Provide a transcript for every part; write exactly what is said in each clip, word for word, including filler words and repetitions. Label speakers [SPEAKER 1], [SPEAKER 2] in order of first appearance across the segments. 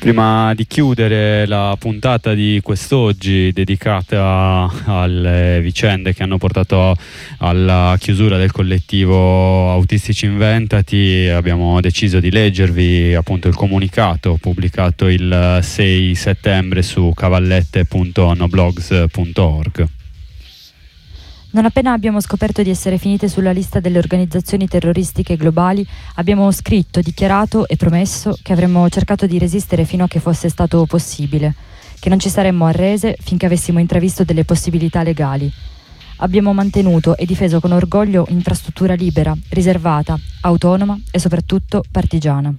[SPEAKER 1] Prima di chiudere la puntata di quest'oggi dedicata alle vicende che hanno portato alla chiusura del collettivo Autistici Inventati, abbiamo deciso di leggervi appunto il comunicato pubblicato il sei settembre su cavallette punto noblogs punto org.
[SPEAKER 2] Non appena abbiamo scoperto di essere finite sulla lista delle organizzazioni terroristiche globali, abbiamo scritto, dichiarato e promesso che avremmo cercato di resistere fino a che fosse stato possibile, che non ci saremmo arrese finché avessimo intravisto delle possibilità legali. Abbiamo mantenuto e difeso con orgoglio un'infrastruttura libera, riservata, autonoma e soprattutto partigiana.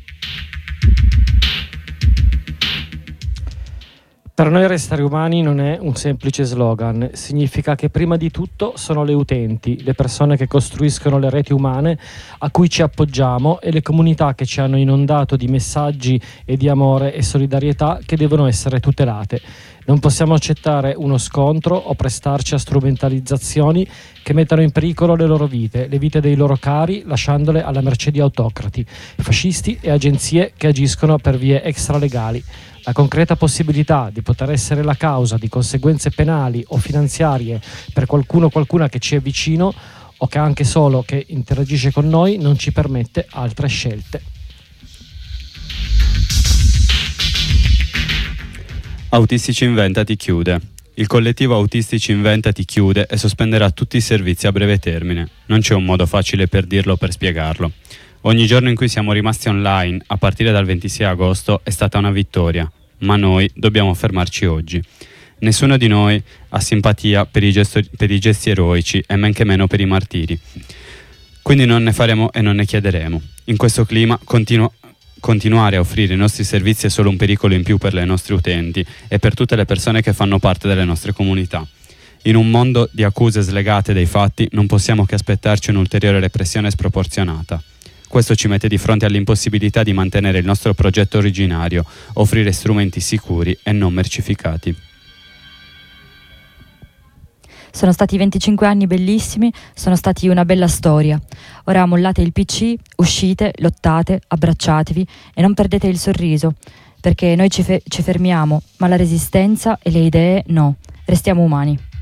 [SPEAKER 3] Per noi restare umani non è un semplice slogan, significa che prima di tutto sono le utenti, le persone che costruiscono le reti umane a cui ci appoggiamo e le comunità che ci hanno inondato di messaggi e di amore e solidarietà che devono essere tutelate. Non possiamo accettare uno scontro o prestarci a strumentalizzazioni che mettano in pericolo le loro vite, le vite dei loro cari, lasciandole alla mercé di autocrati, fascisti e agenzie che agiscono per vie extralegali. La concreta possibilità di poter essere la causa di conseguenze penali o finanziarie per qualcuno o qualcuna che ci è vicino o che anche solo che interagisce con noi non ci permette altre scelte.
[SPEAKER 1] Autistici Inventati chiude. Il collettivo Autistici Inventati chiude e sospenderà tutti i servizi a breve termine. Non c'è un modo facile per dirlo o per spiegarlo. Ogni giorno in cui siamo rimasti online, a partire dal ventisei agosto, è stata una vittoria, ma noi dobbiamo fermarci oggi. Nessuno di noi ha simpatia per i, gesto- per i gesti eroici e men che meno per i martiri. Quindi non ne faremo e non ne chiederemo. In questo clima continu- continuare a offrire i nostri servizi è solo un pericolo in più per le nostre utenti e per tutte le persone che fanno parte delle nostre comunità. In un mondo di accuse slegate dai fatti non possiamo che aspettarci un'ulteriore repressione sproporzionata. Questo ci mette di fronte all'impossibilità di mantenere il nostro progetto originario, offrire strumenti sicuri e non mercificati.
[SPEAKER 2] Sono stati venticinque anni bellissimi, sono stati una bella storia. Ora mollate il pi ci, uscite, lottate, abbracciatevi e non perdete il sorriso, perché noi ci, fe- ci fermiamo, ma la resistenza e le idee no. Restiamo umani.